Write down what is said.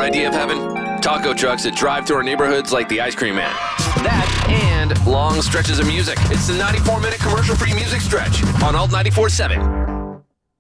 idea of heaven? Taco trucks that drive through our neighborhoods like the Ice Cream Man. That and long stretches of music. It's the 94-minute commercial-free music stretch on Alt 94.7.